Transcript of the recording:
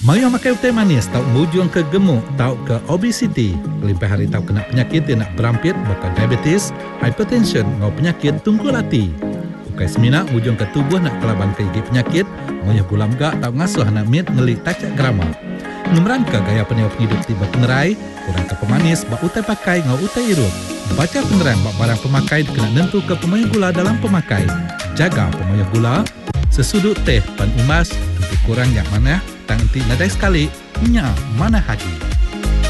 Mayo makai teh manis tau mujung ke gemuk tau ke obesiti. Limpah hari tau kena penyakit yang nak berampit bakal diabetes, hypertension ngau penyakit tungkul hati. Ukai semina mujung ke tubuh nak kelaban ke gigi penyakit, moyah gulam gak tau ngasuh nak mit ngelik tacak grama. Ngemerangka gaya peniup hidup tiba penerai, kurang ke pemanis bak utai pakai ngau utai irup. Baca penerang bak barang pemakai kena nentu ke pemoyah gula dalam pemakai. Jaga pemoyah gula, sesudut teh pan umas, nanti kurang yang mana, tang nanti nadai sekali, nya mana hagi.